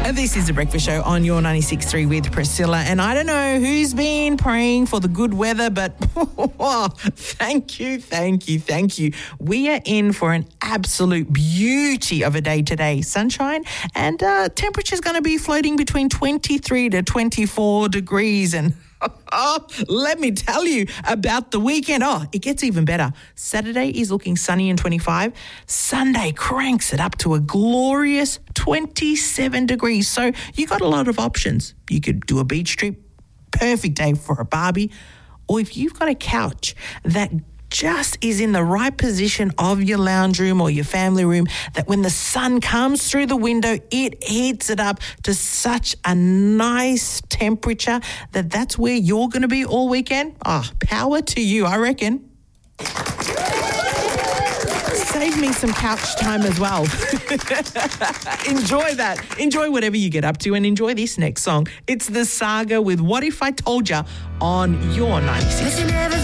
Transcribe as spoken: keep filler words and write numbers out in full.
This is The Breakfast Show on your ninety-six point three with Priscilla. And I don't know who's been praying for the good weather, but thank you, thank you, thank you. We are in for an absolute beauty of a day today. Sunshine and uh, temperature's going to be floating between twenty-three to twenty-four degrees. And oh, let me tell you about the weekend. Oh, it gets even better. Saturday is looking sunny and twenty-five. Sunday cranks it up to a glorious twenty-seven degrees. So you got a lot of options. You could do a beach trip, perfect day for a barbie. Or if you've got a couch that just is in the right position of your lounge room or your family room, that when the sun comes through the window, it heats it up to such a nice temperature that that's where you're going to be all weekend. Oh, power to you, I reckon. Save me some couch time as well. Enjoy that. Enjoy whatever you get up to and enjoy this next song. It's The Saga with What If I Told Ya on your ninety-six.